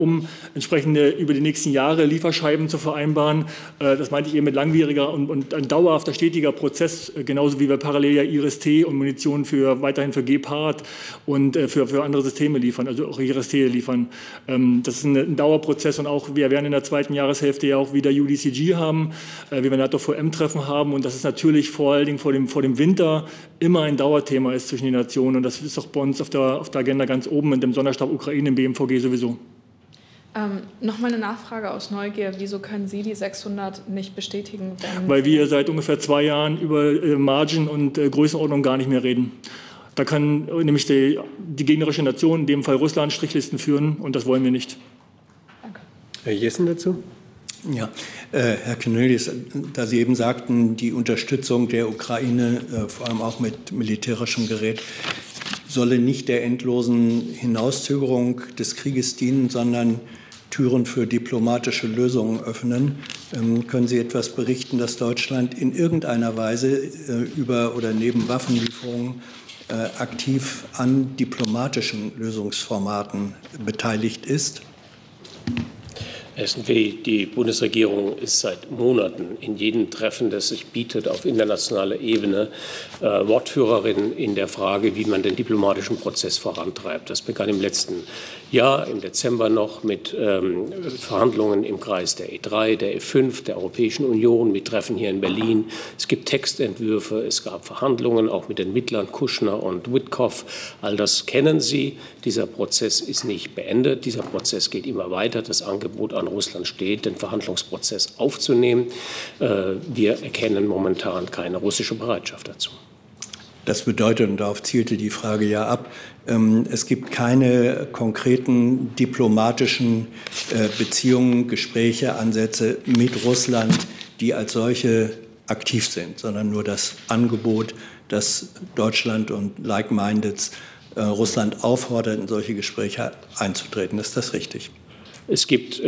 um entsprechende über die nächsten Jahre Lieferscheiben zu vereinbaren. Das meinte ich eben mit langwieriger und ein dauerhafter, stetiger Prozess, genauso wie wir parallel ja IRIS-T und Munition weiterhin für Gepard und für andere Systeme liefern, also auch IRIS-T liefern. Das ist ein Dauerprozess und auch wir werden in der zweiten Jahreshälfte ja auch wieder UDCG haben, wie wir NATO-VM-Treffen haben und das ist natürlich vor allen Dingen vor dem Winter immer ein Dauerthema ist zwischen den Nationen und das ist auch bei uns auf der Agenda ganz oben mit dem Sonderstab Ukraine im BMVG sowieso. Nochmal eine Nachfrage aus Neugier. Wieso können Sie die 600 nicht bestätigen? Weil wir seit ungefähr 2 Jahren über Margin und Größenordnung gar nicht mehr reden. Da kann nämlich die gegnerische Nation, in dem Fall Russland, Strichlisten führen und das wollen wir nicht. Danke. Herr Jessen dazu? Ja, Herr Cornelius, da Sie eben sagten, die Unterstützung der Ukraine, vor allem auch mit militärischem Gerät, solle nicht der endlosen Hinauszögerung des Krieges dienen, sondern Türen für diplomatische Lösungen öffnen. Können Sie etwas berichten, dass Deutschland in irgendeiner Weise über oder neben Waffenlieferungen aktiv an diplomatischen Lösungsformaten beteiligt ist? Die Bundesregierung ist seit Monaten in jedem Treffen, das sich bietet, auf internationaler Ebene Wortführerin in der Frage, wie man den diplomatischen Prozess vorantreibt. Das begann im letzten Jahr, im Dezember noch, mit Verhandlungen im Kreis der E3, der E5, der Europäischen Union, mit Treffen hier in Berlin. Es gibt Textentwürfe, es gab Verhandlungen auch mit den Mittlern Kushner und Witkoff. All das kennen Sie. Dieser Prozess ist nicht beendet. Dieser Prozess geht immer weiter. Das Angebot an Russland steht, den Verhandlungsprozess aufzunehmen. Wir erkennen momentan keine russische Bereitschaft dazu. Das bedeutet, und darauf zielte die Frage ja ab, es gibt keine konkreten diplomatischen Beziehungen, Gespräche, Ansätze mit Russland, die als solche aktiv sind, sondern nur das Angebot, dass Deutschland und Like-Mindeds Russland auffordert, in solche Gespräche einzutreten. Ist das richtig? Es gibt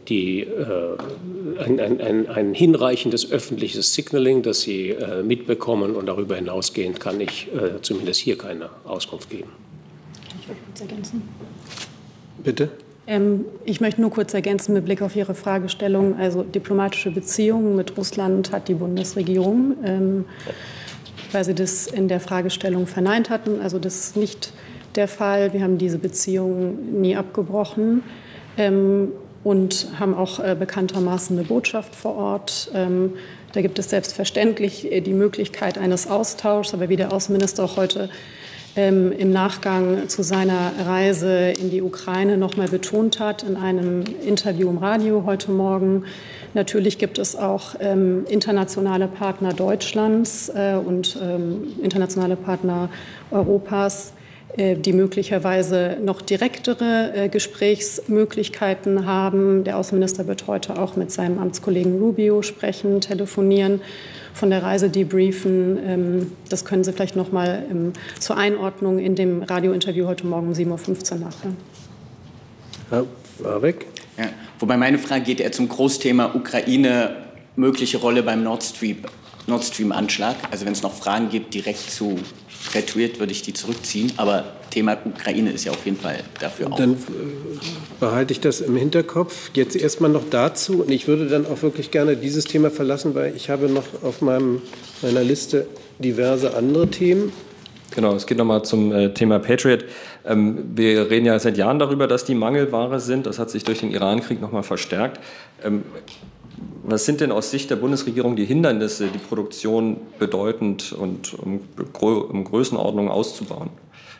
ein hinreichendes öffentliches Signaling, das Sie mitbekommen. Und darüber hinausgehend kann ich zumindest hier keine Auskunft geben. Ich würde kurz ergänzen. Bitte. Ich möchte nur kurz ergänzen mit Blick auf Ihre Fragestellung. Also diplomatische Beziehungen mit Russland hat die Bundesregierung, weil Sie das in der Fragestellung verneint hatten. Also das ist nicht der Fall. Wir haben diese Beziehungen nie abgebrochen. Und haben auch bekanntermaßen eine Botschaft vor Ort. Da gibt es selbstverständlich die Möglichkeit eines Austauschs, aber wie der Außenminister auch heute im Nachgang zu seiner Reise in die Ukraine noch mal betont hat, in einem Interview im Radio heute Morgen, natürlich gibt es auch internationale Partner Deutschlands und internationale Partner Europas, die möglicherweise noch direktere Gesprächsmöglichkeiten haben. Der Außenminister wird heute auch mit seinem Amtskollegen Rubio sprechen, telefonieren, von der Reise debriefen. Das können Sie vielleicht noch mal zur Einordnung in dem Radiointerview heute Morgen um 7.15 Uhr nachhören. Herr Warwick? Ja, wobei meine Frage geht eher zum Großthema Ukraine, mögliche Rolle beim Nord Stream-Anschlag. Also wenn es noch Fragen gibt, direkt zu Retweet, würde ich die zurückziehen. Aber Thema Ukraine ist ja auf jeden Fall dafür auch. Dann behalte ich das im Hinterkopf. Jetzt erstmal noch dazu. Und ich würde dann auch wirklich gerne dieses Thema verlassen, weil ich habe noch auf meiner Liste diverse andere Themen. Genau, es geht nochmal zum Thema Patriot. Wir reden ja seit Jahren darüber, dass die Mangelware sind. Das hat sich durch den Iran-Krieg nochmal verstärkt. Was sind denn aus Sicht der Bundesregierung die Hindernisse, die Produktion bedeutend und um Größenordnung auszubauen?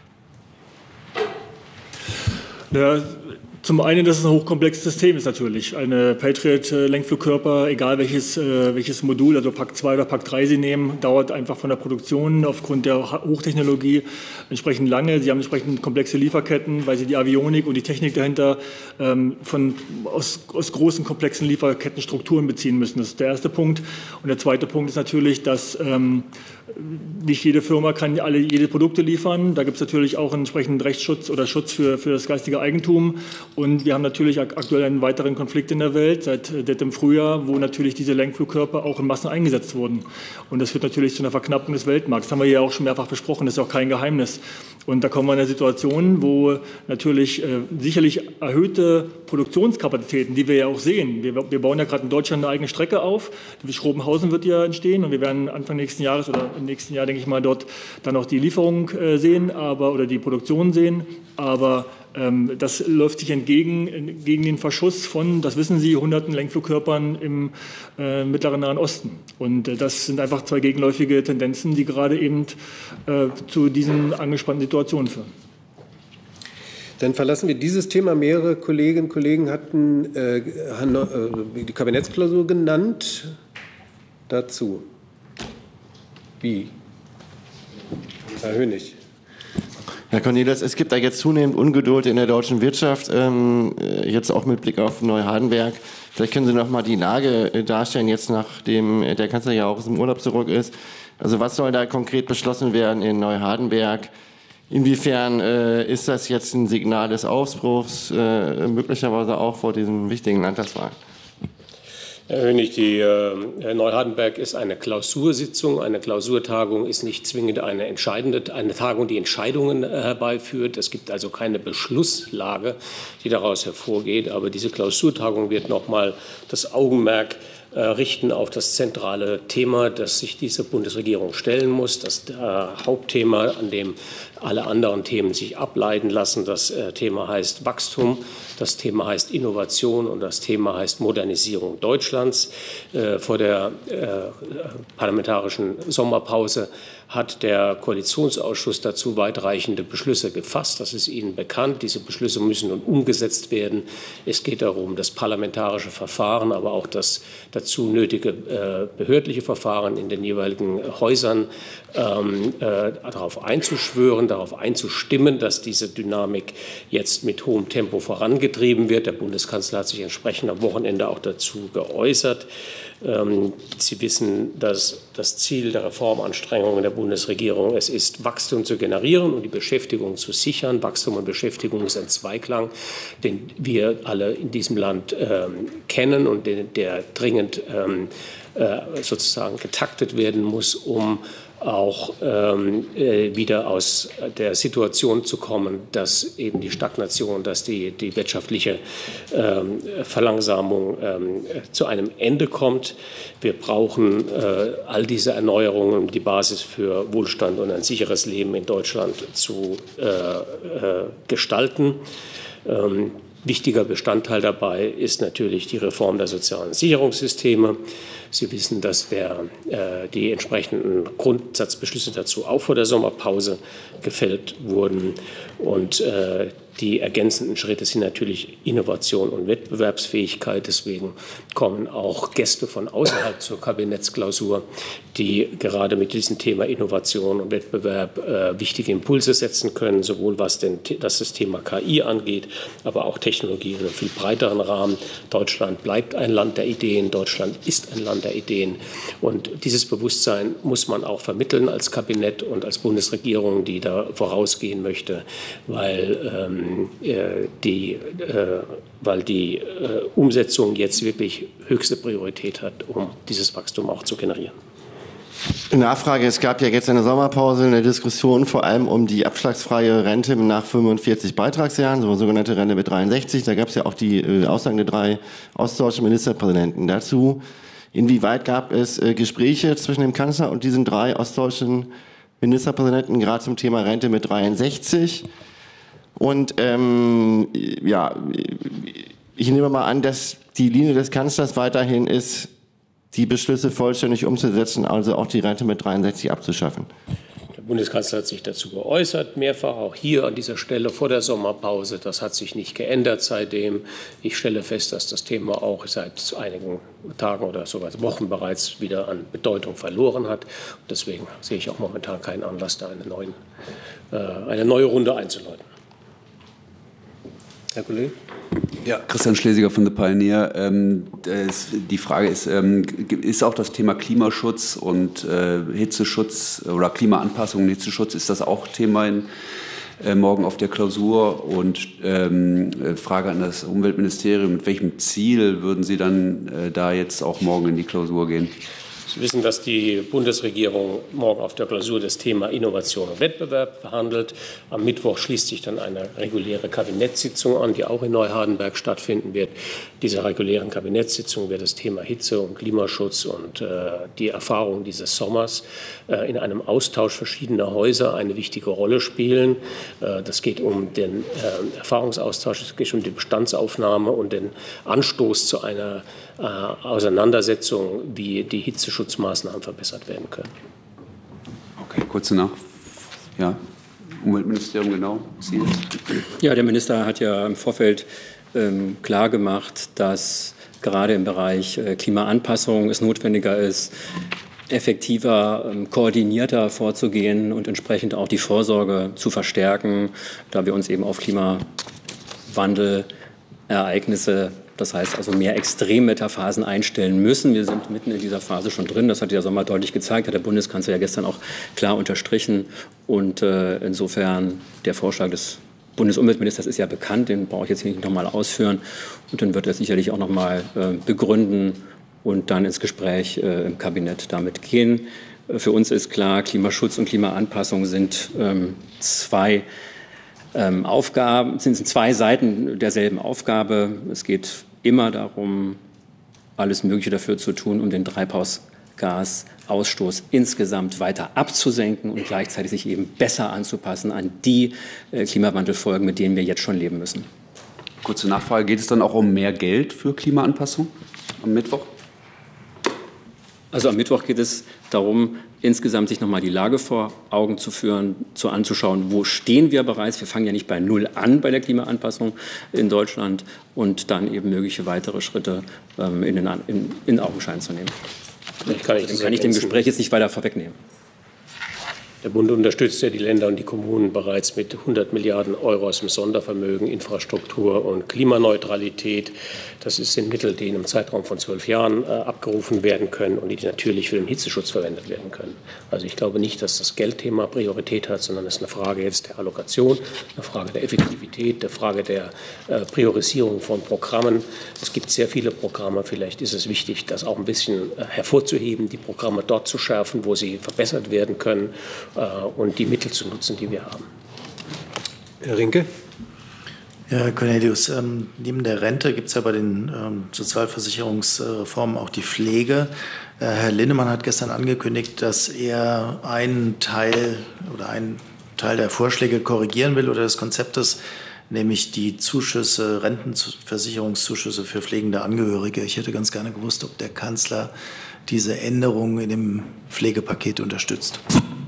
Ja, zum einen, dass es ein hochkomplexes System ist natürlich. Eine Patriot-Lenkflugkörper, egal welches Modul, also Pak 2 oder Pak 3 Sie nehmen, dauert einfach von der Produktion aufgrund der Hochtechnologie entsprechend lange. Sie haben entsprechend komplexe Lieferketten, weil Sie die Avionik und die Technik dahinter aus großen, komplexen Lieferkettenstrukturen beziehen müssen. Das ist der erste Punkt. Und der zweite Punkt ist natürlich, dass nicht jede Firma kann jede Produkte liefern. Da gibt es natürlich auch einen entsprechenden Rechtsschutz oder Schutz für das geistige Eigentum. Und wir haben natürlich aktuell einen weiteren Konflikt in der Welt seit dem Frühjahr, wo natürlich diese Lenkflugkörper auch in Massen eingesetzt wurden. Und das führt natürlich zu einer Verknappung des Weltmarkts. Das haben wir ja auch schon mehrfach besprochen, das ist auch kein Geheimnis. Und da kommen wir in eine Situation, wo natürlich sicherlich erhöhte Produktionskapazitäten, die wir ja auch sehen. Wir bauen ja gerade in Deutschland eine eigene Strecke auf. Die Schrobenhausen wird ja entstehen und wir werden Anfang nächsten Jahres oder im nächsten Jahr, denke ich mal, dort dann auch die Lieferung sehen, oder die Produktion sehen. Aber das läuft sich gegen den Verschuss von, das wissen Sie, hunderten Lenkflugkörpern im mittleren Nahen Osten. Und das sind einfach zwei gegenläufige Tendenzen, die gerade eben zu diesen angespannten Situationen führen. Dann verlassen wir dieses Thema. Mehrere Kolleginnen und Kollegen hatten die Kabinettsklausur genannt. Dazu. Wie? Herr Hönig. Herr Cornelis, es gibt da jetzt zunehmend Ungeduld in der deutschen Wirtschaft, jetzt auch mit Blick auf Neuhardenberg. Vielleicht können Sie noch mal die Lage darstellen, jetzt nachdem der Kanzler ja auch aus dem Urlaub zurück ist. Also was soll da konkret beschlossen werden in Neuhardenberg? Inwiefern ist das jetzt ein Signal des Aufbruchs, möglicherweise auch vor diesem wichtigen Landtagswahl? Herr Hönig, die Neuhardenberg ist eine Klausursitzung. Eine Klausurtagung ist nicht zwingend eine Tagung, die Entscheidungen herbeiführt. Es gibt also keine Beschlusslage, die daraus hervorgeht. Aber diese Klausurtagung wird nochmal das Augenmerk richten auf das zentrale Thema, das sich diese Bundesregierung stellen muss. Das Hauptthema, an dem alle anderen Themen sich ableiten lassen. Das Thema heißt Wachstum, das Thema heißt Innovation und das Thema heißt Modernisierung Deutschlands. Vor der parlamentarischen Sommerpause hat der Koalitionsausschuss dazu weitreichende Beschlüsse gefasst. Das ist Ihnen bekannt. Diese Beschlüsse müssen nun umgesetzt werden. Es geht darum, das parlamentarische Verfahren, aber auch das dazu nötige behördliche Verfahren in den jeweiligen Häusern darauf einzuschwören, darauf einzustimmen, dass diese Dynamik jetzt mit hohem Tempo vorangetrieben wird. Der Bundeskanzler hat sich entsprechend am Wochenende auch dazu geäußert. Sie wissen, dass das Ziel der Reformanstrengungen der Bundesregierung es ist, Wachstum zu generieren und die Beschäftigung zu sichern. Wachstum und Beschäftigung ist ein Zweiklang, den wir alle in diesem Land kennen und der dringend sozusagen getaktet werden muss, um auch wieder aus der Situation zu kommen, dass eben die Stagnation, dass die wirtschaftliche Verlangsamung zu einem Ende kommt. Wir brauchen all diese Erneuerungen, um die Basis für Wohlstand und ein sicheres Leben in Deutschland zu gestalten. Wichtiger Bestandteil dabei ist natürlich die Reform der sozialen Sicherungssysteme. Sie wissen, dass die entsprechenden Grundsatzbeschlüsse dazu auch vor der Sommerpause gefällt wurden. Und die ergänzenden Schritte sind natürlich Innovation und Wettbewerbsfähigkeit. Deswegen kommen auch Gäste von außerhalb zur Kabinettsklausur, die gerade mit diesem Thema Innovation und Wettbewerb wichtige Impulse setzen können, sowohl was das Thema KI angeht, aber auch Technologie in einem viel breiteren Rahmen. Deutschland bleibt ein Land der Ideen, Deutschland ist ein Land der Ideen. Und dieses Bewusstsein muss man auch vermitteln als Kabinett und als Bundesregierung, die da vorausgehen möchte, weil die Umsetzung jetzt wirklich höchste Priorität hat, um dieses Wachstum auch zu generieren. Nachfrage, es gab ja jetzt eine Sommerpause, eine Diskussion vor allem um die abschlagsfreie Rente nach 45 Beitragsjahren, so eine sogenannte Rente mit 63. Da gab es ja auch die Aussagen der 3 ostdeutschen Ministerpräsidenten dazu. Inwieweit gab es Gespräche zwischen dem Kanzler und diesen 3 ostdeutschen Ministerpräsidenten, gerade zum Thema Rente mit 63? Und ich nehme mal an, dass die Linie des Kanzlers weiterhin ist, die Beschlüsse vollständig umzusetzen, also auch die Rente mit 63 abzuschaffen. Der Bundeskanzler hat sich dazu geäußert, mehrfach auch hier an dieser Stelle vor der Sommerpause. Das hat sich nicht geändert seitdem. Ich stelle fest, dass das Thema auch seit einigen Tagen oder sogar Wochen bereits wieder an Bedeutung verloren hat. Und deswegen sehe ich auch momentan keinen Anlass, da eine neue Runde einzuläuten. Herr Kollege? Ja, Christian Schlesinger von The Pioneer. Die Frage ist auch das Thema Klimaschutz und Hitzeschutz oder Klimaanpassung und Hitzeschutz, ist das auch Thema morgen auf der Klausur. Und Frage an das Umweltministerium, mit welchem Ziel würden Sie dann da jetzt auch morgen in die Klausur gehen? Sie wissen, dass die Bundesregierung morgen auf der Klausur das Thema Innovation und Wettbewerb behandelt. Am Mittwoch schließt sich dann eine reguläre Kabinettssitzung an, die auch in Neuhardenberg stattfinden wird. Dieser regulären Kabinettssitzung wird das Thema Hitze und Klimaschutz und die Erfahrungen dieses Sommers in einem Austausch verschiedener Häuser eine wichtige Rolle spielen. Das geht um den Erfahrungsaustausch, es geht um die Bestandsaufnahme und den Anstoß zu einer Auseinandersetzung, wie die Hitzeschutzmaßnahmen verbessert werden können. Okay, kurze Nachfrage. Ja, Umweltministerium, genau. Sie? Ja, der Minister hat ja im Vorfeld klar gemacht, dass gerade im Bereich Klimaanpassung es notwendiger ist, effektiver, koordinierter vorzugehen und entsprechend auch die Vorsorge zu verstärken, da wir uns eben auf Klimawandelereignisse, das heißt also mehr Extremwetterphasen einstellen müssen. Wir sind mitten in dieser Phase schon drin. Das hat der Sommer deutlich gezeigt, hat der Bundeskanzler ja gestern auch klar unterstrichen. Und insofern der Vorschlag des Bundesumweltministers ist ja bekannt, den brauche ich jetzt nicht noch mal ausführen. Und dann wird er sicherlich auch noch mal begründen und dann ins Gespräch im Kabinett damit gehen. Für uns ist klar, Klimaschutz und Klimaanpassung sind zwei Seiten derselben Aufgabe. Es geht immer darum, alles Mögliche dafür zu tun, um den Treibhausgasausstoß insgesamt weiter abzusenken und gleichzeitig sich eben besser anzupassen an die Klimawandelfolgen, mit denen wir jetzt schon leben müssen. Kurze Nachfrage, geht es dann auch um mehr Geld für Klimaanpassung am Mittwoch? Also am Mittwoch geht es darum, insgesamt sich nochmal die Lage vor Augen zu führen, anzuschauen, wo stehen wir bereits. Wir fangen ja nicht bei Null an bei der Klimaanpassung in Deutschland und dann eben mögliche weitere Schritte in Augenschein zu nehmen. Kann ich dem Gespräch jetzt nicht weiter vorwegnehmen. Der Bund unterstützt ja die Länder und die Kommunen bereits mit 100 Milliarden Euro aus dem Sondervermögen, Infrastruktur und Klimaneutralität. Das sind Mittel, die in einem Zeitraum von 12 Jahren abgerufen werden können und die natürlich für den Hitzeschutz verwendet werden können. Also ich glaube nicht, dass das Geldthema Priorität hat, sondern es ist eine Frage jetzt der Allokation, eine Frage der Effektivität, eine Frage der Priorisierung von Programmen. Es gibt sehr viele Programme. Vielleicht ist es wichtig, das auch ein bisschen hervorzuheben, die Programme dort zu schärfen, wo sie verbessert werden können und die Mittel zu nutzen, die wir haben. Herr Rinke. Ja, Herr Cornelius, neben der Rente gibt es ja bei den Sozialversicherungsreformen auch die Pflege. Herr Linnemann hat gestern angekündigt, dass er einen Teil der Vorschläge korrigieren will oder des Konzeptes, nämlich die Zuschüsse, Rentenversicherungszuschüsse für pflegende Angehörige. Ich hätte ganz gerne gewusst, ob der Kanzler diese Änderungen in dem Pflegepaket unterstützt.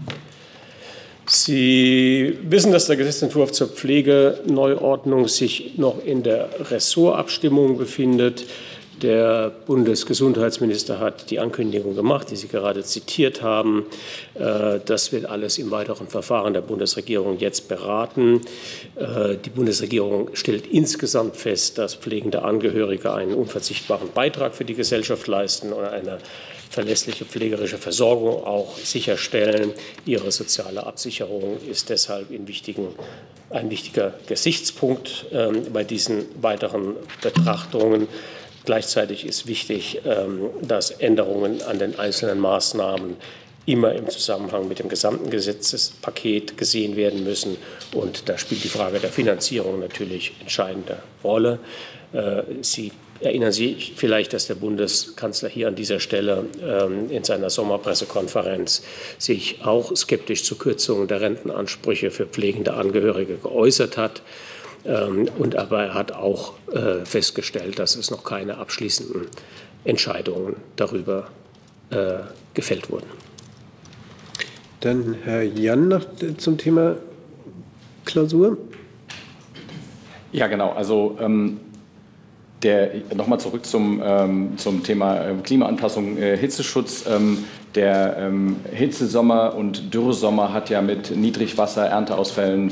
Sie wissen, dass der Gesetzentwurf zur Pflegeneuordnung sich noch in der Ressortabstimmung befindet. Der Bundesgesundheitsminister hat die Ankündigung gemacht, die Sie gerade zitiert haben. Das wird alles im weiteren Verfahren der Bundesregierung jetzt beraten. Die Bundesregierung stellt insgesamt fest, dass pflegende Angehörige einen unverzichtbaren Beitrag für die Gesellschaft leisten und eine verlässliche pflegerische Versorgung auch sicherstellen. Ihre soziale Absicherung ist deshalb ein wichtiger Gesichtspunkt bei diesen weiteren Betrachtungen. Gleichzeitig ist wichtig, dass Änderungen an den einzelnen Maßnahmen immer im Zusammenhang mit dem gesamten Gesetzespaket gesehen werden müssen. Und da spielt die Frage der Finanzierung natürlich entscheidende Rolle. Sie erinnern sich vielleicht, dass der Bundeskanzler hier an dieser Stelle in seiner Sommerpressekonferenz sich auch skeptisch zur Kürzung der Rentenansprüche für pflegende Angehörige geäußert hat. Aber er hat auch festgestellt, dass es noch keine abschließenden Entscheidungen darüber gefällt wurden. Dann Herr Jan noch zum Thema Klausur. Ja, genau. Also nochmal zurück zum Thema Klimaanpassung, Hitzeschutz. Der Hitzesommer und Dürresommer hat ja mit Niedrigwasser, Ernteausfällen,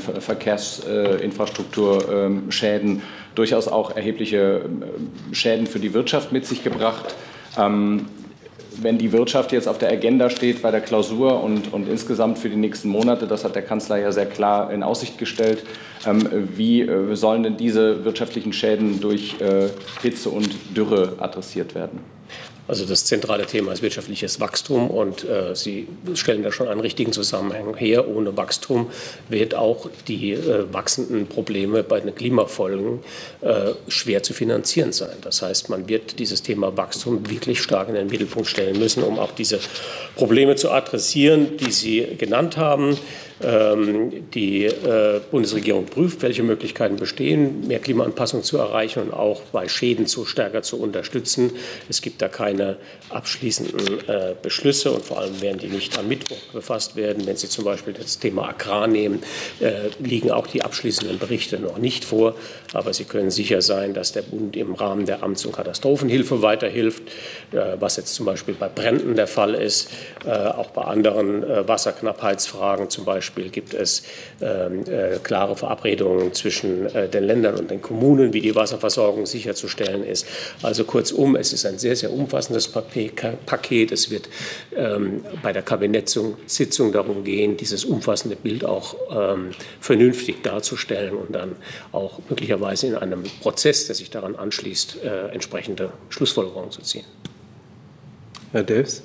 Verkehrsinfrastrukturschäden durchaus auch erhebliche Schäden für die Wirtschaft mit sich gebracht. wenn die Wirtschaft jetzt auf der Agenda steht bei der Klausur und insgesamt für die nächsten Monate, das hat der Kanzler ja sehr klar in Aussicht gestellt, wie sollen denn diese wirtschaftlichen Schäden durch Hitze und Dürre adressiert werden? Also das zentrale Thema ist wirtschaftliches Wachstum und Sie stellen da schon einen richtigen Zusammenhang her. Ohne Wachstum wird auch die wachsenden Probleme bei den Klimafolgen schwer zu finanzieren sein. Das heißt, man wird dieses Thema Wachstum wirklich stark in den Mittelpunkt stellen müssen, um auch diese Probleme zu adressieren, die Sie genannt haben. Die Bundesregierung prüft, welche Möglichkeiten bestehen, mehr Klimaanpassung zu erreichen und auch bei Schäden stärker zu unterstützen. Es gibt da keine abschließenden Beschlüsse und vor allem werden die nicht am Mittwoch befasst werden. Wenn Sie zum Beispiel das Thema Agrar nehmen, liegen auch die abschließenden Berichte noch nicht vor. Aber Sie können sicher sein, dass der Bund im Rahmen der Amts- und Katastrophenhilfe weiterhilft, was jetzt zum Beispiel bei Bränden der Fall ist, auch bei anderen Wasserknappheitsfragen zum Beispiel gibt es klare Verabredungen zwischen den Ländern und den Kommunen, wie die Wasserversorgung sicherzustellen ist. Also kurzum, es ist ein sehr, sehr umfassendes Paket. Es wird bei der Kabinettssitzung darum gehen, dieses umfassende Bild auch vernünftig darzustellen und dann auch möglicherweise in einem Prozess, der sich daran anschließt, entsprechende Schlussfolgerungen zu ziehen. Herr Delfs?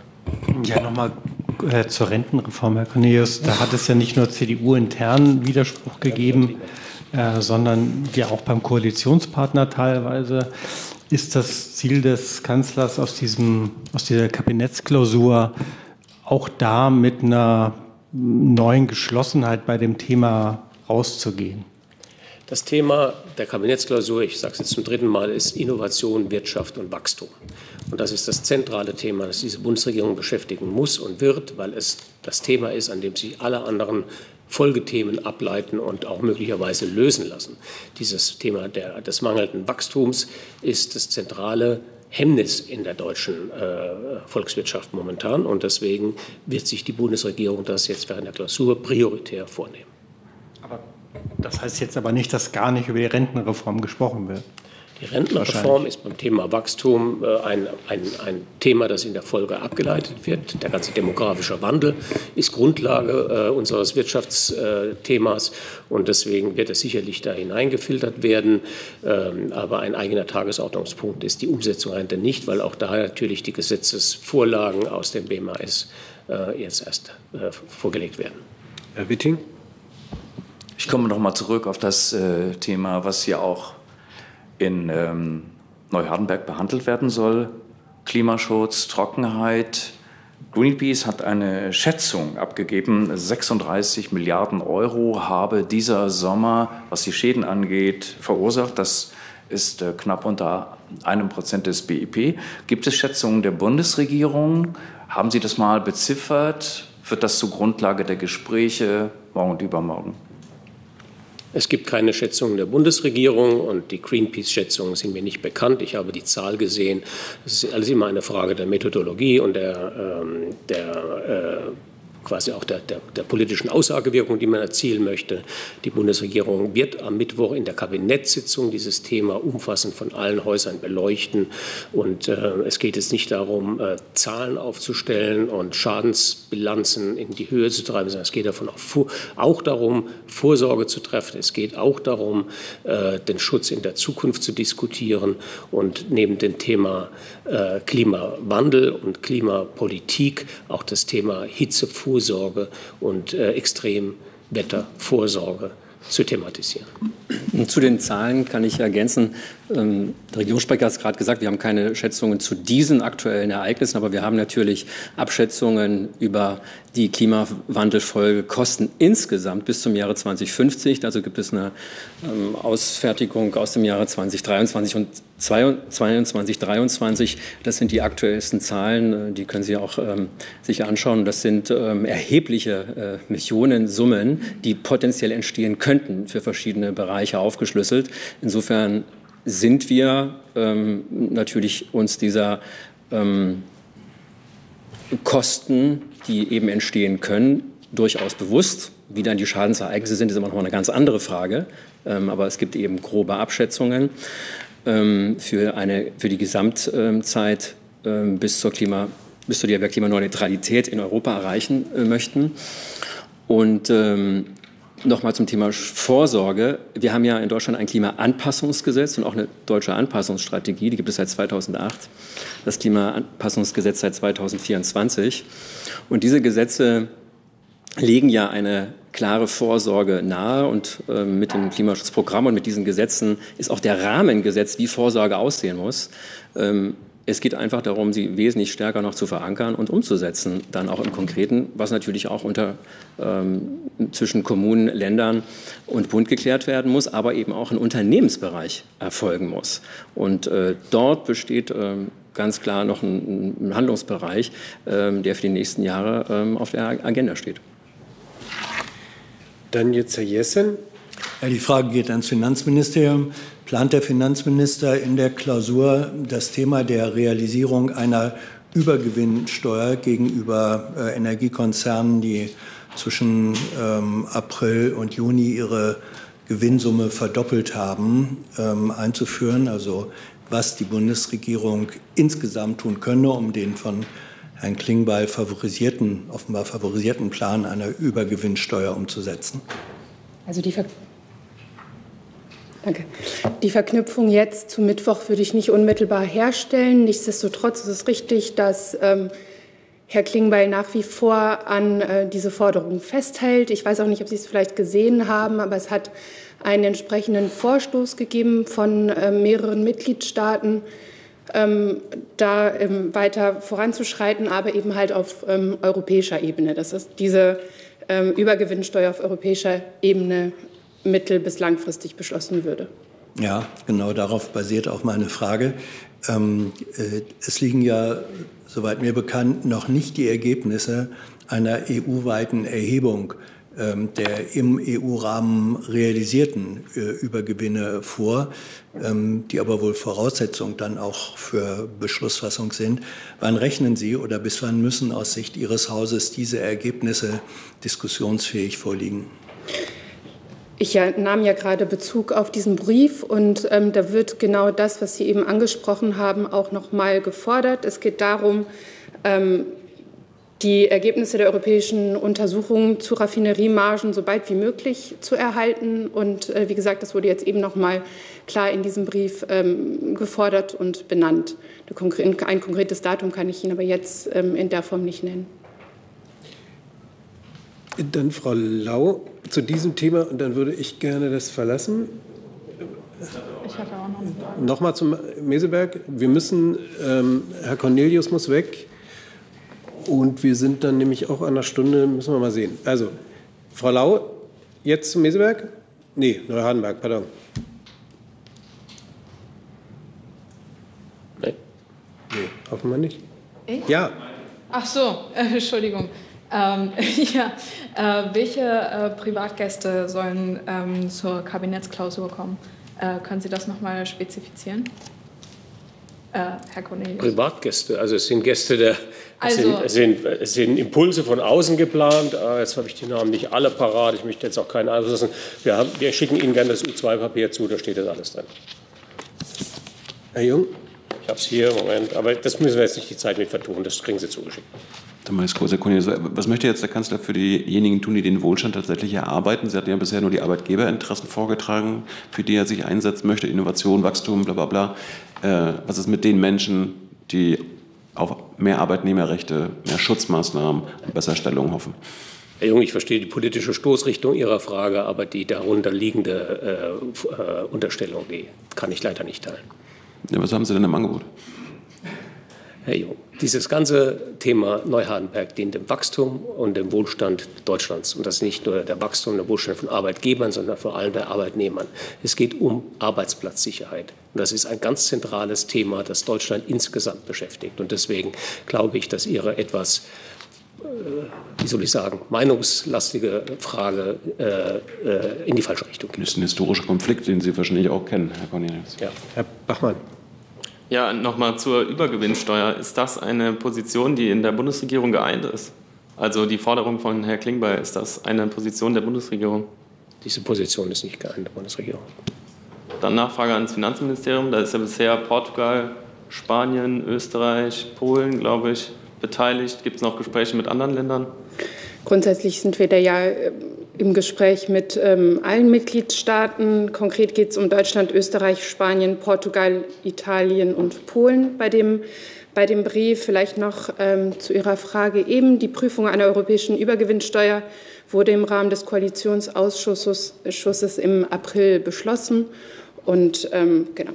Ja, nochmal zur Rentenreform, Herr Cornelius. Da hat es ja nicht nur CDU-internen Widerspruch gegeben, sondern ja auch beim Koalitionspartner teilweise. Ist das Ziel des Kanzlers aus dieser Kabinettsklausur auch da mit einer neuen Geschlossenheit bei dem Thema rauszugehen? Das Thema der Kabinettsklausur, ich sage es jetzt zum dritten Mal, ist Innovation, Wirtschaft und Wachstum. Und das ist das zentrale Thema, das diese Bundesregierung beschäftigen muss und wird, weil es das Thema ist, an dem sich alle anderen Folgethemen ableiten und auch möglicherweise lösen lassen. Dieses Thema des mangelnden Wachstums ist das zentrale Hemmnis in der deutschen Volkswirtschaft momentan. Und deswegen wird sich die Bundesregierung das jetzt während der Klausur prioritär vornehmen. Aber das heißt jetzt aber nicht, dass gar nicht über die Rentenreform gesprochen wird. Die Rentenreform ist beim Thema Wachstum ein Thema, das in der Folge abgeleitet wird. Der ganze demografische Wandel ist Grundlage unseres Wirtschaftsthemas und deswegen wird es sicherlich da hineingefiltert werden. Aber ein eigener Tagesordnungspunkt ist die Umsetzung der Rente nicht, weil auch da natürlich die Gesetzesvorlagen aus dem BMAS jetzt erst vorgelegt werden. Herr Witting? Ich komme noch mal zurück auf das Thema, was hier auch in Neuhardenberg behandelt werden soll. Klimaschutz, Trockenheit. Greenpeace hat eine Schätzung abgegeben, 36 Milliarden Euro habe dieser Sommer, was die Schäden angeht, verursacht. Das ist knapp unter 1% des BIP. Gibt es Schätzungen der Bundesregierung? Haben Sie das mal beziffert? Wird das zur Grundlage der Gespräche morgen und übermorgen? Es gibt keine Schätzungen der Bundesregierung und die Greenpeace-Schätzungen sind mir nicht bekannt. Ich habe die Zahl gesehen. Es ist alles immer eine Frage der Methodologie und quasi auch der politischen Aussagewirkung, die man erzielen möchte. Die Bundesregierung wird am Mittwoch in der Kabinettssitzung dieses Thema umfassend von allen Häusern beleuchten. Und es geht jetzt nicht darum, Zahlen aufzustellen und Schadensbilanzen in die Höhe zu treiben, sondern es geht auch darum, Vorsorge zu treffen. Es geht auch darum, den Schutz in der Zukunft zu diskutieren. Und neben dem Thema Klimawandel und Klimapolitik auch das Thema Hitzevorsorge und Extremwettervorsorge zu thematisieren. Zu den Zahlen kann ich ergänzen, der Regierungssprecher hat es gerade gesagt, wir haben keine Schätzungen zu diesen aktuellen Ereignissen, aber wir haben natürlich Abschätzungen über die Klimawandelfolgekosten insgesamt bis zum Jahre 2050. Also gibt es eine Ausfertigung aus dem Jahre 2023 und 2023. Das sind die aktuellsten Zahlen, die können Sie auch sich anschauen. Das sind erhebliche Millionensummen, die potenziell entstehen könnten für verschiedene Bereiche aufgeschlüsselt. Insofern sind wir natürlich uns dieser Kosten, die eben entstehen können, durchaus bewusst. Wie dann die Schadensereignisse sind, ist immer noch mal eine ganz andere Frage. Aber es gibt eben grobe Abschätzungen für die Gesamtzeit bis zur Klimaneutralität in Europa erreichen möchten. Und nochmal zum Thema Vorsorge. Wir haben ja in Deutschland ein Klimaanpassungsgesetz und auch eine deutsche Anpassungsstrategie, die gibt es seit 2008. Das Klimaanpassungsgesetz seit 2024. Und diese Gesetze legen ja eine klare Vorsorge nahe und mit dem Klimaschutzprogramm und mit diesen Gesetzen ist auch der Rahmen gesetzt, wie Vorsorge aussehen muss. Es geht einfach darum, sie wesentlich stärker noch zu verankern und umzusetzen, dann auch im Konkreten, was natürlich auch zwischen Kommunen, Ländern und Bund geklärt werden muss, aber eben auch im Unternehmensbereich erfolgen muss. Und dort besteht ganz klar noch ein Handlungsbereich, der für die nächsten Jahre auf der Agenda steht. Dann jetzt Herr Jessen. Ja, die Frage geht ans Finanzministerium. Plant der Finanzminister in der Klausur das Thema der Realisierung einer Übergewinnsteuer gegenüber Energiekonzernen, die zwischen April und Juni ihre Gewinnsumme verdoppelt haben, einzuführen? Also was die Bundesregierung insgesamt tun könne, um den von Herrn Klingbeil offenbar favorisierten Plan einer Übergewinnsteuer umzusetzen? Also die Verknüpfung jetzt zu Mittwoch würde ich nicht unmittelbar herstellen. Nichtsdestotrotz ist es richtig, dass Herr Klingbeil nach wie vor an diese Forderung festhält. Ich weiß auch nicht, ob Sie es vielleicht gesehen haben, aber es hat einen entsprechenden Vorstoß gegeben von mehreren Mitgliedstaaten, da weiter voranzuschreiten, aber eben halt auf europäischer Ebene. Das ist diese Übergewinnsteuer auf europäischer Ebene mittel- bis langfristig beschlossen würde. Ja, genau darauf basiert auch meine Frage. Es liegen ja, soweit mir bekannt, noch nicht die Ergebnisse einer EU-weiten Erhebung der im EU-Rahmen realisierten Übergewinne vor, die aber wohl Voraussetzung dann auch für Beschlussfassung sind. Wann rechnen Sie oder bis wann müssen aus Sicht Ihres Hauses diese Ergebnisse diskussionsfähig vorliegen? Ich nahm ja gerade Bezug auf diesen Brief und da wird genau das, was Sie eben angesprochen haben, auch noch mal gefordert. Es geht darum, die Ergebnisse der europäischen Untersuchungen zu Raffineriemargen so bald wie möglich zu erhalten. Und wie gesagt, das wurde jetzt eben noch mal klar in diesem Brief gefordert und benannt. Ein konkretes Datum kann ich Ihnen aber jetzt in der Form nicht nennen. Dann Frau Lau zu diesem Thema und dann würde ich gerne das verlassen. Ich hatte auch noch eine Frage. Nochmal zum Meseberg. Wir müssen, Herr Cornelius muss weg. Und wir sind dann nämlich auch an einer Stunde, müssen wir mal sehen. Also, Frau Lau, jetzt zum Meseberg? Nee, Neuhardenberg, pardon. Nee. Nee, offenbar nicht. Ich? Ja. Ach so, Entschuldigung. Welche Privatgäste sollen zur Kabinettsklausur kommen? Können Sie das noch mal spezifizieren? Herr Cornelius. Privatgäste, also es sind Gäste es sind Impulse von außen geplant. Jetzt habe ich die Namen nicht alle parat, ich möchte jetzt auch keinen Einfluss lassen. Wir schicken Ihnen gerne das U2-Papier zu, da steht das alles drin. Herr Jung? Ich habe es hier, Moment, aber das müssen wir jetzt nicht die Zeit mit vertun, das kriegen Sie zugeschickt. Was möchte jetzt der Kanzler für diejenigen tun, die den Wohlstand tatsächlich erarbeiten? Sie hatten ja bisher nur die Arbeitgeberinteressen vorgetragen, für die er sich einsetzen möchte, Innovation, Wachstum, bla bla bla. Was ist mit den Menschen, die auf mehr Arbeitnehmerrechte, mehr Schutzmaßnahmen und Besserstellung hoffen? Herr Jung, ich verstehe die politische Stoßrichtung Ihrer Frage, aber die darunter liegende Unterstellung, die kann ich leider nicht teilen. Ja, was haben Sie denn im Angebot? Herr Jung, dieses ganze Thema Neuhardenberg dient dem Wachstum und dem Wohlstand Deutschlands. Und das ist nicht nur der Wachstum und der Wohlstand von Arbeitgebern, sondern vor allem der Arbeitnehmern. Es geht um Arbeitsplatzsicherheit. Und das ist ein ganz zentrales Thema, das Deutschland insgesamt beschäftigt. Und deswegen glaube ich, dass Ihre etwas, wie soll ich sagen, meinungslastige Frage in die falsche Richtung geht. Das ist ein historischer Konflikt, den Sie wahrscheinlich auch kennen, Herr Cornelius. Ja. Herr Bachmann. Ja, nochmal zur Übergewinnsteuer. Ist das eine Position, die in der Bundesregierung geeint ist? Also die Forderung von Herrn Klingbeil, ist das eine Position der Bundesregierung? Diese Position ist nicht geeint der Bundesregierung. Dann Nachfrage ans Finanzministerium. Da ist ja bisher Portugal Spanien, Österreich, Polen, glaube ich, beteiligt. Gibt es noch Gespräche mit anderen Ländern? Grundsätzlich sind wir da ja im Gespräch mit allen Mitgliedstaaten. Konkret geht es um Deutschland, Österreich, Spanien, Portugal, Italien und Polen bei dem Brief. Vielleicht noch zu Ihrer Frage eben. Die Prüfung einer europäischen Übergewinnsteuer wurde im Rahmen des Koalitionsausschusses im April beschlossen. Und genau.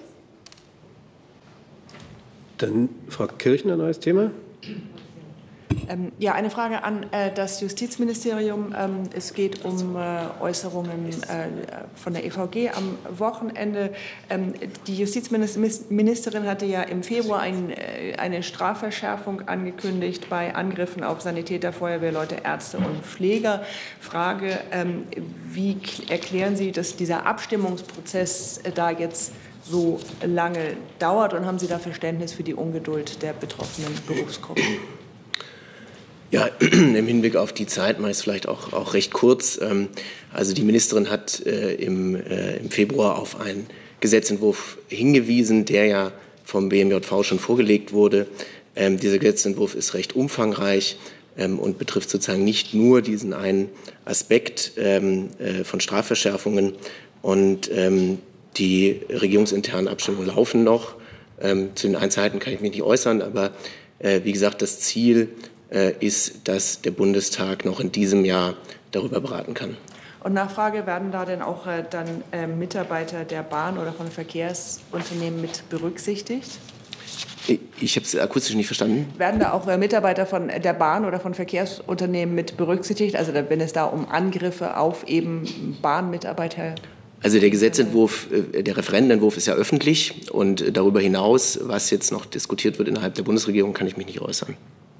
Dann Frau Kirchner, neues Thema. Ja, eine Frage an das Justizministerium. Es geht um Äußerungen von der EVG am Wochenende. Die Justizministerin hatte ja im Februar eine Strafverschärfung angekündigt bei Angriffen auf Sanitäter, Feuerwehrleute, Ärzte und Pfleger. Frage, wie erklären Sie, dass dieser Abstimmungsprozess da jetzt so lange dauert, und haben Sie da Verständnis für die Ungeduld der betroffenen Berufsgruppen? Ja, im Hinblick auf die Zeit mache ich es vielleicht auch recht kurz. Also die Ministerin hat im Februar auf einen Gesetzentwurf hingewiesen, der ja vom BMJV schon vorgelegt wurde. Dieser Gesetzentwurf ist recht umfangreich und betrifft sozusagen nicht nur diesen einen Aspekt von Strafverschärfungen. Und die regierungsinternen Abstimmungen laufen noch. Zu den Einzelheiten kann ich mich nicht äußern, aber wie gesagt, das Ziel ist, dass der Bundestag noch in diesem Jahr darüber beraten kann. Und Nachfrage, werden da denn auch Mitarbeiter der Bahn oder von Verkehrsunternehmen mit berücksichtigt? Ich habe es akustisch nicht verstanden. Werden da auch Mitarbeiter von der Bahn oder von Verkehrsunternehmen mit berücksichtigt? Also wenn es da um Angriffe auf eben Bahnmitarbeiter geht? Also der Gesetzentwurf, der Referentenentwurf ist ja öffentlich, und darüber hinaus, was jetzt noch diskutiert wird innerhalb der Bundesregierung, kann ich mich nicht äußern.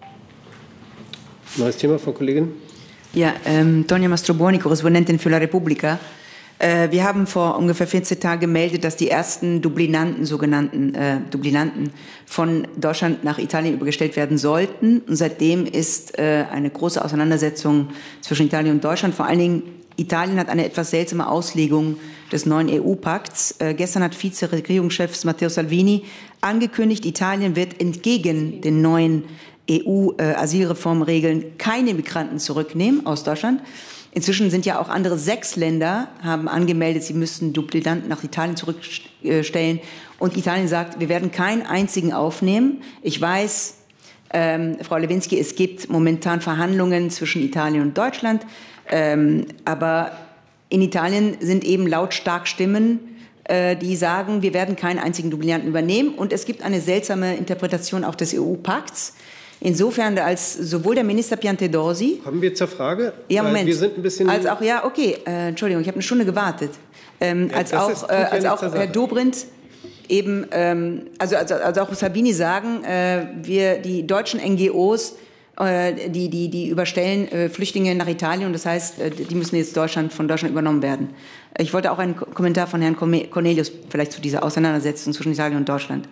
Neues Thema, Frau Kollegin. Ja, Tonja Mastrobuoni, Korrespondentin für La Repubblica. Wir haben vor ungefähr 14 Tagen gemeldet, dass die ersten sogenannten Dublinanten von Deutschland nach Italien übergestellt werden sollten. Und seitdem ist eine große Auseinandersetzung zwischen Italien und Deutschland. Vor allen Dingen Italien hat eine etwas seltsame Auslegung des neuen EU-Pakts. Gestern hat Vize-Regierungschef Matteo Salvini angekündigt, Italien wird entgegen den neuen EU-Asylreformregeln keine Migranten zurücknehmen aus Deutschland. Inzwischen sind ja auch andere 6 Länder, haben angemeldet, sie müssten Dublinanten nach Italien zurückstellen. Und Italien sagt, wir werden keinen einzigen aufnehmen. Ich weiß, Frau Lewinsky, es gibt momentan Verhandlungen zwischen Italien und Deutschland. Aber in Italien sind eben lautstark Stimmen, die sagen, wir werden keinen einzigen Dublinanten übernehmen. Und es gibt eine seltsame Interpretation auch des EU-Pakts. Insofern, als sowohl der Minister Piantedosi... Kommen wir zur Frage? Ja, Moment. Wir sind ein bisschen... Als auch, ja, okay, Entschuldigung, ich habe eine Stunde gewartet. Als auch Herr Dobrindt eben, also auch Salvini sagen, die deutschen NGOs, die überstellen Flüchtlinge nach Italien, und das heißt, die müssen jetzt von Deutschland übernommen werden. Ich wollte auch einen Kommentar von Herrn Cornelius vielleicht zu dieser Auseinandersetzung zwischen Italien und Deutschland.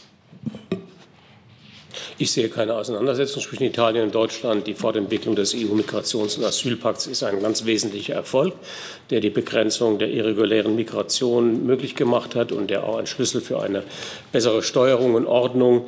Ich sehe keine Auseinandersetzung zwischen Italien und Deutschland. Die Fortentwicklung des EU-Migrations- und Asylpakts ist ein ganz wesentlicher Erfolg, der die Begrenzung der irregulären Migration möglich gemacht hat und der auch ein Schlüssel für eine bessere Steuerung und Ordnung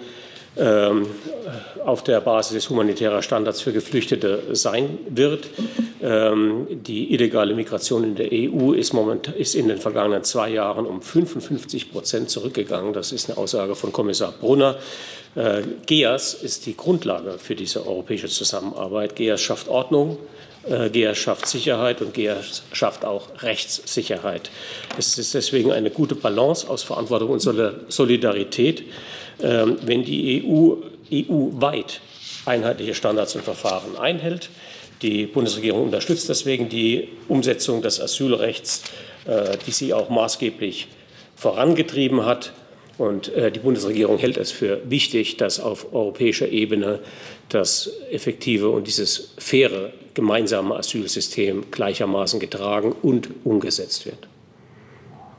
auf der Basis humanitärer Standards für Geflüchtete sein wird. Die illegale Migration in der EU ist in den vergangenen 2 Jahren um 55% zurückgegangen. Das ist eine Aussage von Kommissar Brunner. GEAS ist die Grundlage für diese europäische Zusammenarbeit. GEAS schafft Ordnung, GEAS schafft Sicherheit und GEAS schafft auch Rechtssicherheit. Es ist deswegen eine gute Balance aus Verantwortung und Solidarität, wenn die EU EU-weit einheitliche Standards und Verfahren einhält. Die Bundesregierung unterstützt deswegen die Umsetzung des Asylrechts, die sie auch maßgeblich vorangetrieben hat. Und die Bundesregierung hält es für wichtig, dass auf europäischer Ebene das effektive und dieses faire gemeinsame Asylsystem gleichermaßen getragen und umgesetzt wird.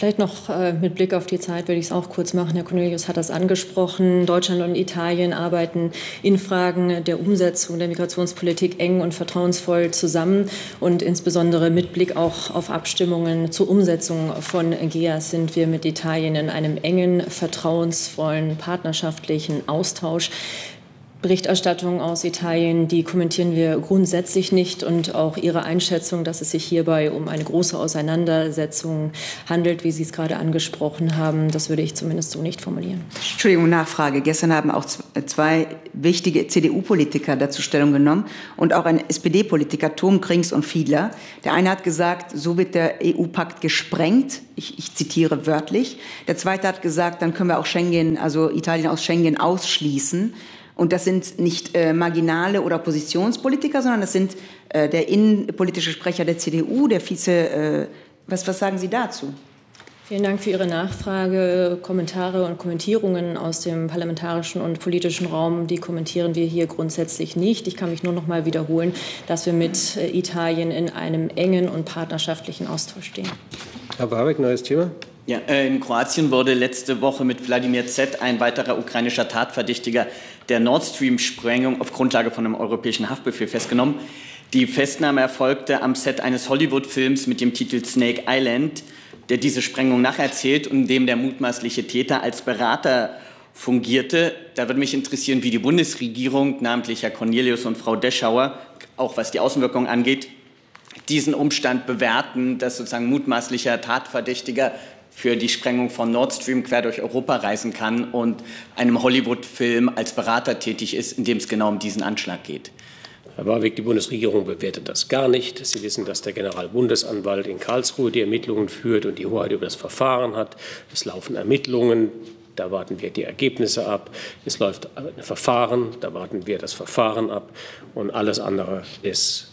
Vielleicht noch mit Blick auf die Zeit würde ich es auch kurz machen. Herr Cornelius hat das angesprochen. Deutschland und Italien arbeiten in Fragen der Umsetzung der Migrationspolitik eng und vertrauensvoll zusammen. Und insbesondere mit Blick auch auf Abstimmungen zur Umsetzung von GEAS sind wir mit Italien in einem engen, vertrauensvollen, partnerschaftlichen Austausch. Berichterstattung aus Italien, die kommentieren wir grundsätzlich nicht, und auch Ihre Einschätzung, dass es sich hierbei um eine große Auseinandersetzung handelt, wie Sie es gerade angesprochen haben, das würde ich zumindest so nicht formulieren. Entschuldigung, Nachfrage. Gestern haben auch zwei wichtige CDU-Politiker dazu Stellung genommen und auch ein SPD-Politiker, Thom Krings und Fiedler. Der eine hat gesagt, so wird der EU-Pakt gesprengt. Ich zitiere wörtlich. Der zweite hat gesagt, dann können wir auch Schengen, also Italien aus Schengen ausschließen. Und das sind nicht marginale oder Oppositionspolitiker, sondern das sind der innenpolitische Sprecher der CDU, der Vize. Was sagen Sie dazu? Vielen Dank für Ihre Nachfrage. Kommentare und Kommentierungen aus dem parlamentarischen und politischen Raum, die kommentieren wir hier grundsätzlich nicht. Ich kann mich nur noch mal wiederholen, dass wir mit Italien in einem engen und partnerschaftlichen Austausch stehen. Herr Warwick, neues Thema. Ja, in Kroatien wurde letzte Woche mit Wladimir Z. ein weiterer ukrainischer Tatverdächtiger der Nord Stream-Sprengung auf Grundlage von einem europäischen Haftbefehl festgenommen. Die Festnahme erfolgte am Set eines Hollywood-Films mit dem Titel Snake Island, der diese Sprengung nacherzählt und in dem der mutmaßliche Täter als Berater fungierte. Da würde mich interessieren, wie die Bundesregierung, namentlich Herr Cornelius und Frau Deschauer, auch was die Außenwirkung angeht, diesen Umstand bewerten, dass sozusagen mutmaßlicher Tatverdächtiger für die Sprengung von Nord Stream quer durch Europa reisen kann und einem Hollywood-Film als Berater tätig ist, in dem es genau um diesen Anschlag geht. Herr Warwick, die Bundesregierung bewertet das gar nicht. Sie wissen, dass der Generalbundesanwalt in Karlsruhe die Ermittlungen führt und die Hoheit über das Verfahren hat. Es laufen Ermittlungen, da warten wir die Ergebnisse ab. Es läuft ein Verfahren, da warten wir das Verfahren ab. Und alles andere ist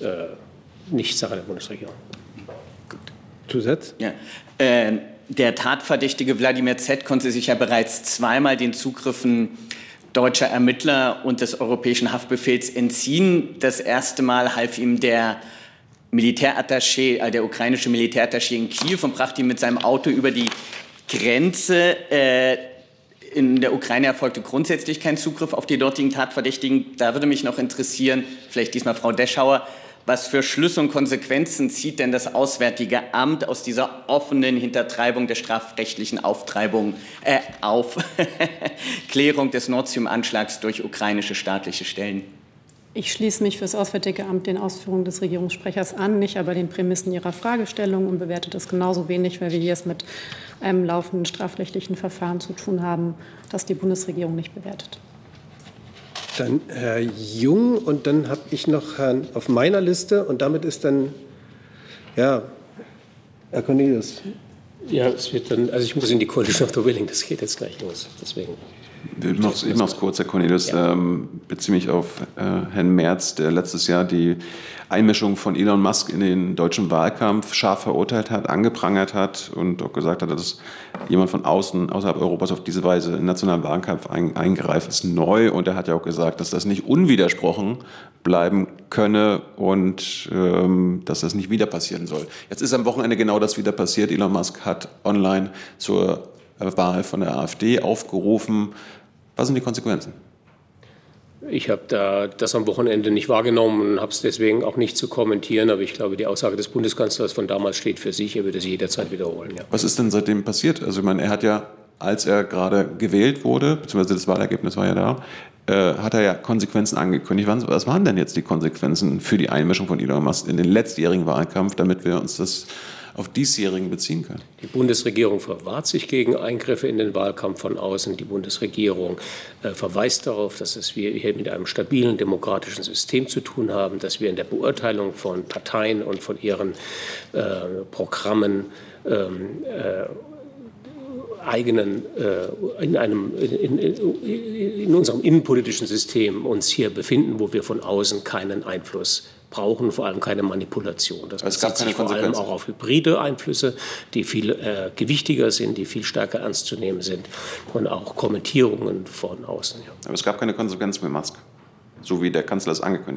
nicht Sache der Bundesregierung. Gut. Zusatz? Ja. Der Tatverdächtige Wladimir Z. konnte sich ja bereits zweimal den Zugriffen deutscher Ermittler und des europäischen Haftbefehls entziehen. Das erste Mal half ihm der Militärattaché, der ukrainische Militärattaché in Kiew und brachte ihn mit seinem Auto über die Grenze. In der Ukraine erfolgte grundsätzlich kein Zugriff auf die dortigen Tatverdächtigen. Da würde mich noch interessieren, vielleicht diesmal Frau Deschauer, was für Schlüsse und Konsequenzen zieht denn das Auswärtige Amt aus dieser offenen Hintertreibung der strafrechtlichen Aufklärung des Nord Stream-Anschlags durch ukrainische staatliche Stellen? Ich schließe mich für das Auswärtige Amt den Ausführungen des Regierungssprechers an, nicht aber den Prämissen Ihrer Fragestellung, und bewerte das genauso wenig, weil wir hier es mit einem laufenden strafrechtlichen Verfahren zu tun haben, das die Bundesregierung nicht bewertet. Dann Herr Jung, und dann habe ich noch Herrn auf meiner Liste, und damit ist dann, ja, Herr Cornelius. Ja, es wird dann, also ich muss in die Coalition of the Willing, das geht jetzt gleich los. Deswegen. Ich mache es kurz, Herr Cornelius. Ja. Beziehe mich auf Herrn Merz, der letztes Jahr die Einmischung von Elon Musk in den deutschen Wahlkampf scharf verurteilt hat, angeprangert hat und auch gesagt hat, dass jemand von außen, außerhalb Europas, auf diese Weise in den nationalen Wahlkampf eingreift, ist neu. Und er hat ja auch gesagt, dass das nicht unwidersprochen bleiben könne und dass das nicht wieder passieren soll. Jetzt ist am Wochenende genau das wieder passiert. Elon Musk hat online zur Wahl von der AfD aufgerufen. Was sind die Konsequenzen? Ich habe das am Wochenende nicht wahrgenommen und habe es deswegen auch nicht zu kommentieren. Aber ich glaube, die Aussage des Bundeskanzlers von damals steht für sich. Er würde sie jederzeit wiederholen. Ja. Was ist denn seitdem passiert? Also ich meine, er hat ja, als er gerade gewählt wurde, beziehungsweise das Wahlergebnis war ja da, hat er ja Konsequenzen angekündigt. Was waren denn jetzt die Konsequenzen für die Einmischung von Elon Musk in den letztjährigen Wahlkampf, damit wir uns das auf diesjährigen beziehen können? Die Bundesregierung verwahrt sich gegen Eingriffe in den Wahlkampf von außen. Die Bundesregierung verweist darauf, dass wir hier mit einem stabilen demokratischen System zu tun haben, dass wir in der Beurteilung von Parteien und von ihren Programmen in unserem innenpolitischen System uns hier befinden, wo wir von außen keinen Einfluss brauchen, vor allem keine Manipulation. Das bezieht sich vor allem auch auf hybride Einflüsse, die viel gewichtiger sind, die viel stärker ernst zu nehmen sind, und auch Kommentierungen von außen. Ja. Aber es gab keine Konsequenz mit Musk, so wie der Kanzler es angekündigt hat.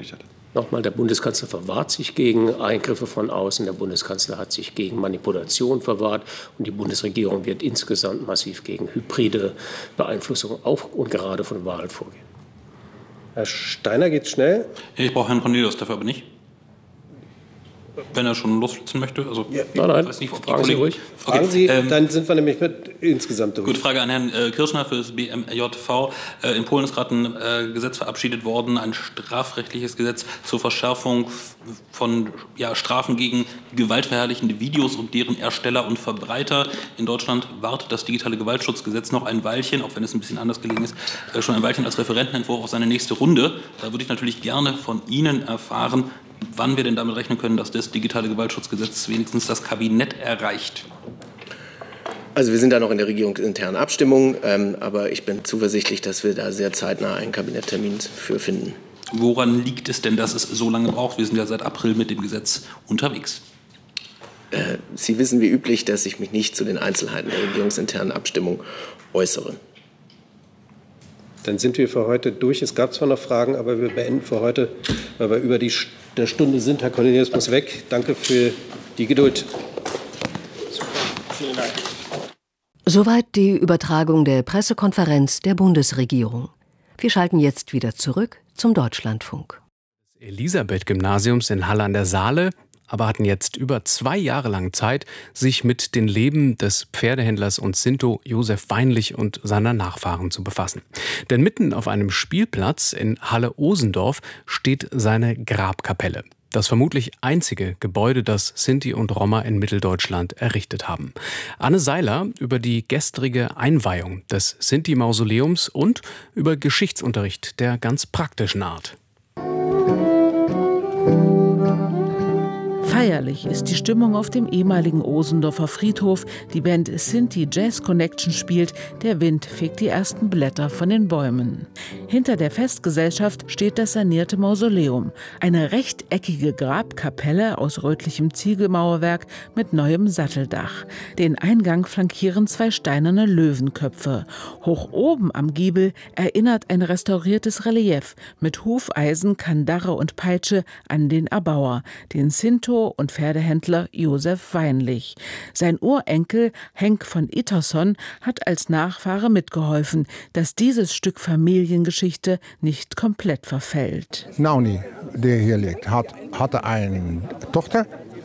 Nochmal, der Bundeskanzler verwahrt sich gegen Eingriffe von außen, der Bundeskanzler hat sich gegen Manipulation verwahrt und die Bundesregierung wird insgesamt massiv gegen hybride Beeinflussung auch und gerade von Wahlen vorgehen. Herr Steiner, geht's schnell? Ich brauche Herrn Cornelius dafür aber nicht. Wenn er schon losflitzen möchte. Also, nein, weiß nicht, fragen Sie ruhig. Fragen Sie, dann sind wir nämlich mit insgesamt durch. Gut, Frage an Herrn Kirschner für das BMJV. In Polen ist gerade ein Gesetz verabschiedet worden, ein strafrechtliches Gesetz zur Verschärfung von Strafen gegen gewaltverherrlichende Videos und deren Ersteller und Verbreiter. In Deutschland wartet das digitale Gewaltschutzgesetz noch ein Weilchen, auch wenn es ein bisschen anders gelegen ist, schon ein Weilchen als Referentenentwurf auf seine nächste Runde. Da würde ich natürlich gerne von Ihnen erfahren, wann wir denn damit rechnen können, dass das digitale Gewaltschutzgesetz wenigstens das Kabinett erreicht. Also wir sind da noch in der regierungsinternen Abstimmung, aber ich bin zuversichtlich, dass wir da sehr zeitnah einen Kabinetttermin für finden. Woran liegt es denn, dass es so lange braucht? Wir sind ja seit April mit dem Gesetz unterwegs. Sie wissen wie üblich, dass ich mich nicht zu den Einzelheiten der regierungsinternen Abstimmung äußere. Dann sind wir für heute durch. Es gab zwar noch Fragen, aber wir beenden für heute, weil wir über der Stunde sind. Herr Cornelius muss weg. Danke für die Geduld. Vielen Dank. Soweit die Übertragung der Pressekonferenz der Bundesregierung. Wir schalten jetzt wieder zurück zum Deutschlandfunk. Elisabeth-Gymnasiums in Halle an der Saale aber hatten jetzt über 2 Jahre lang Zeit, sich mit den Leben des Pferdehändlers und Sinto Josef Weinlich und seiner Nachfahren zu befassen. Denn mitten auf einem Spielplatz in Halle-Osendorf steht seine Grabkapelle. Das vermutlich einzige Gebäude, das Sinti und Roma in Mitteldeutschland errichtet haben. Anne Seiler über die gestrige Einweihung des Sinti-Mausoleums und über Geschichtsunterricht der ganz praktischen Art. Feierlich ist die Stimmung auf dem ehemaligen Osendorfer Friedhof. Die Band Sinti Jazz Connection spielt. Der Wind fegt die ersten Blätter von den Bäumen. Hinter der Festgesellschaft steht das sanierte Mausoleum. Eine rechteckige Grabkapelle aus rötlichem Ziegelmauerwerk mit neuem Satteldach. Den Eingang flankieren 2 steinerne Löwenköpfe. Hoch oben am Giebel erinnert ein restauriertes Relief mit Hufeisen, Kandare und Peitsche an den Erbauer, den Sinto und Pferdehändler Josef Weinlich. Sein Urenkel Henk von Itterson hat als Nachfahre mitgeholfen, dass dieses Stück Familiengeschichte nicht komplett verfällt. Nauni, der hier liegt, hatte eine Tochter.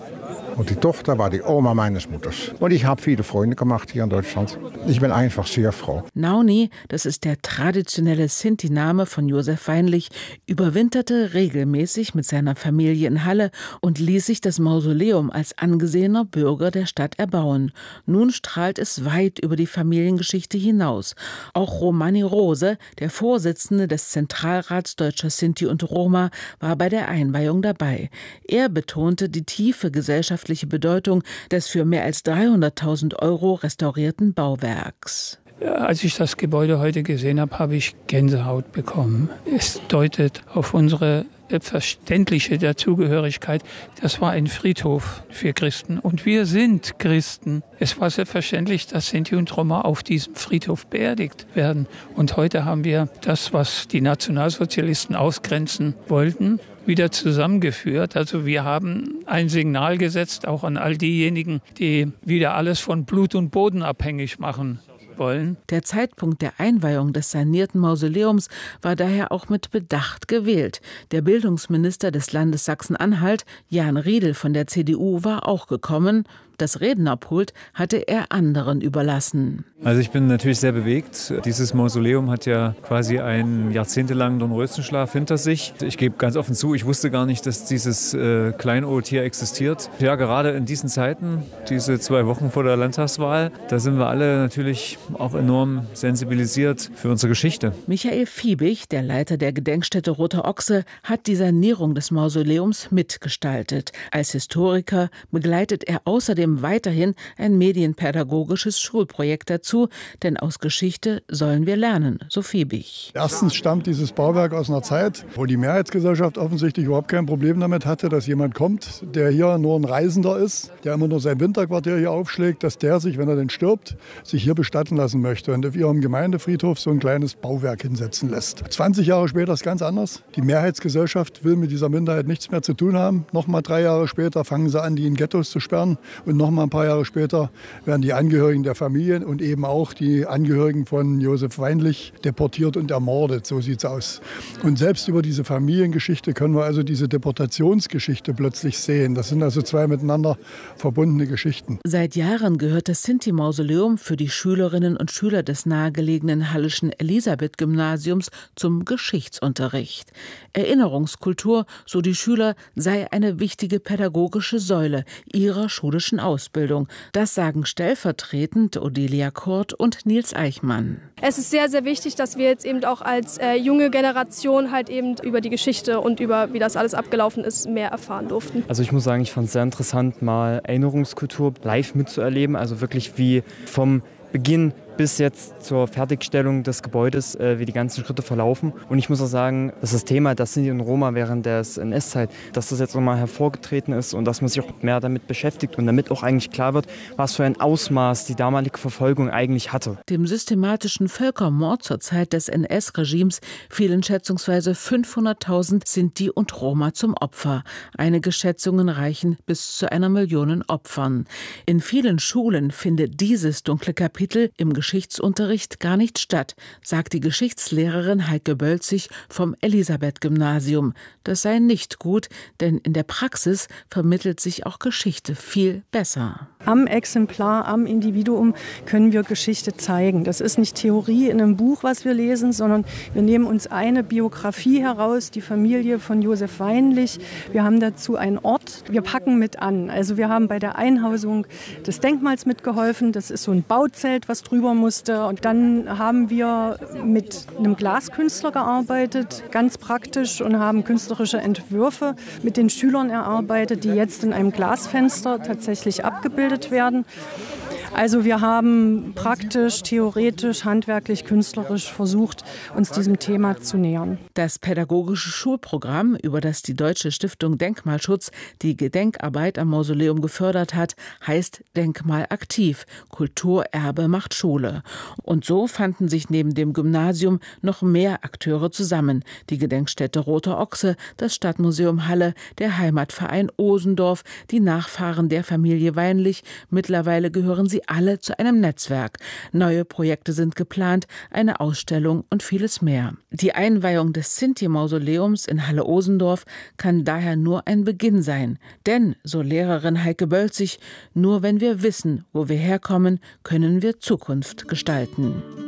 Und die Tochter war die Oma meines Mutters. Und ich habe viele Freunde gemacht hier in Deutschland. Ich bin einfach sehr froh. Nauni, das ist der traditionelle Sinti-Name von Josef Weinlich, überwinterte regelmäßig mit seiner Familie in Halle und ließ sich das Mausoleum als angesehener Bürger der Stadt erbauen. Nun strahlt es weit über die Familiengeschichte hinaus. Auch Romani Rose, der Vorsitzende des Zentralrats Deutscher Sinti und Roma, war bei der Einweihung dabei. Er betonte die tiefe gesellschaftliche Bedeutung des für mehr als 300.000 € restaurierten Bauwerks. Als ich das Gebäude heute gesehen habe, habe ich Gänsehaut bekommen. Es deutet auf unsere selbstverständliche Dazugehörigkeit. Das war ein Friedhof für Christen und wir sind Christen. Es war selbstverständlich, dass Sinti und Roma auf diesem Friedhof beerdigt werden. Und heute haben wir das, was die Nationalsozialisten ausgrenzen wollten, wieder zusammengeführt. Also wir haben ein Signal gesetzt, auch an all diejenigen, die wieder alles von Blut und Boden abhängig machen wollen. Der Zeitpunkt der Einweihung des sanierten Mausoleums war daher auch mit Bedacht gewählt. Der Bildungsminister des Landes Sachsen-Anhalt, Jan Riedel von der CDU, war auch gekommen. Das Rednerpult hatte er anderen überlassen. Also ich bin natürlich sehr bewegt. Dieses Mausoleum hat ja quasi einen jahrzehntelangen Dornröschenschlaf hinter sich. Ich gebe ganz offen zu, ich wusste gar nicht, dass dieses Kleinod hier existiert. Ja, gerade in diesen Zeiten, diese 2 Wochen vor der Landtagswahl, da sind wir alle natürlich auch enorm sensibilisiert für unsere Geschichte. Michael Fiebig, der Leiter der Gedenkstätte Roter Ochse, hat die Sanierung des Mausoleums mitgestaltet. Als Historiker begleitet er außerdem außerdem weiterhin ein medienpädagogisches Schulprojekt dazu, denn aus Geschichte sollen wir lernen, so Fiebig. Erstens stammt dieses Bauwerk aus einer Zeit, wo die Mehrheitsgesellschaft offensichtlich überhaupt kein Problem damit hatte, dass jemand kommt, der hier nur ein Reisender ist, der immer nur sein Winterquartier hier aufschlägt, dass der sich, wenn er denn stirbt, sich hier bestatten lassen möchte und auf ihrem Gemeindefriedhof so ein kleines Bauwerk hinsetzen lässt. 20 Jahre später ist ganz anders. Die Mehrheitsgesellschaft will mit dieser Minderheit nichts mehr zu tun haben. Nochmal 3 Jahre später fangen sie an, die in Ghettos zu sperren. Und nochmal ein paar Jahre später werden die Angehörigen der Familien und eben auch die Angehörigen von Josef Weinlich deportiert und ermordet. So sieht es aus. Und selbst über diese Familiengeschichte können wir also diese Deportationsgeschichte plötzlich sehen. Das sind also 2 miteinander verbundene Geschichten. Seit Jahren gehört das Sinti-Mausoleum für die Schülerinnen und Schüler des nahegelegenen Halleschen Elisabeth-Gymnasiums zum Geschichtsunterricht. Erinnerungskultur, so die Schüler, sei eine wichtige pädagogische Säule ihrer schulischen Ausbildung. Das sagen stellvertretend Odelia Kort und Nils Eichmann. Es ist sehr, sehr wichtig, dass wir jetzt eben auch als junge Generation halt eben über die Geschichte und über wie das alles abgelaufen ist, mehr erfahren durften. Also ich muss sagen, ich fand es sehr interessant, mal Erinnerungskultur live mitzuerleben, also wirklich wie vom Beginn bis jetzt zur Fertigstellung des Gebäudes, wie die ganzen Schritte verlaufen. Und ich muss auch sagen, dass das Thema, das Sinti und Roma während der NS-Zeit, dass das jetzt nochmal hervorgetreten ist und dass man sich auch mehr damit beschäftigt und damit auch eigentlich klar wird, was für ein Ausmaß die damalige Verfolgung eigentlich hatte. Dem systematischen Völkermord zur Zeit des NS-Regimes fielen schätzungsweise 500.000 Sinti und Roma zum Opfer. Einige Schätzungen reichen bis zu 1 Million Opfern. In vielen Schulen findet dieses dunkle Kapitel im Geschichtsunterricht gar nicht statt, sagt die Geschichtslehrerin Heike Bölzig vom Elisabeth-Gymnasium. Das sei nicht gut, denn in der Praxis vermittelt sich auch Geschichte viel besser. Am Exemplar, am Individuum können wir Geschichte zeigen. Das ist nicht Theorie in einem Buch, was wir lesen, sondern wir nehmen uns eine Biografie heraus, die Familie von Josef Weinlich. Wir haben dazu einen Ort, wir packen mit an. Also wir haben bei der Einhausung des Denkmals mitgeholfen. Das ist so ein Bauzelt, was drüber musste. Und dann haben wir mit einem Glaskünstler gearbeitet, ganz praktisch, und haben künstlerische Entwürfe mit den Schülern erarbeitet, die jetzt in einem Glasfenster tatsächlich abgebildet werden. Also wir haben praktisch, theoretisch, handwerklich, künstlerisch versucht, uns diesem Thema zu nähern. Das pädagogische Schulprogramm, über das die Deutsche Stiftung Denkmalschutz die Gedenkarbeit am Mausoleum gefördert hat, heißt Denkmalaktiv. Kulturerbe macht Schule. Und so fanden sich neben dem Gymnasium noch mehr Akteure zusammen. Die Gedenkstätte Roter Ochse, das Stadtmuseum Halle, der Heimatverein Osendorf, die Nachfahren der Familie Weinlich. Mittlerweile gehören sie alle zu einem Netzwerk. Neue Projekte sind geplant, eine Ausstellung und vieles mehr. Die Einweihung des Sinti-Mausoleums in Halle-Osendorf kann daher nur ein Beginn sein. Denn, so Lehrerin Heike Bölzig, nur wenn wir wissen, wo wir herkommen, können wir Zukunft gestalten.